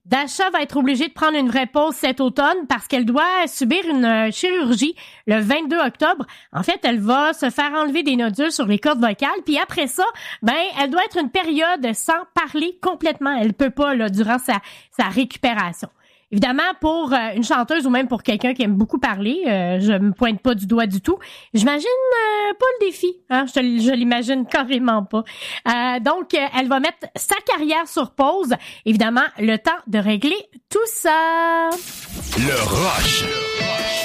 Dasha va être obligée de prendre une vraie pause cet automne parce qu'elle doit subir une chirurgie le 22 octobre. En fait, elle va se faire enlever des nodules sur les cordes vocales. Puis après ça, elle doit être une période sans parler complètement. Elle peut pas, là, durant sa récupération. Évidemment, pour une chanteuse ou même pour quelqu'un qui aime beaucoup parler, je me pointe pas du doigt du tout. J'imagine pas le défi, hein? Je l'imagine carrément pas. Donc, elle va mettre sa carrière sur pause. Évidemment, le temps de régler tout ça. Le Rush.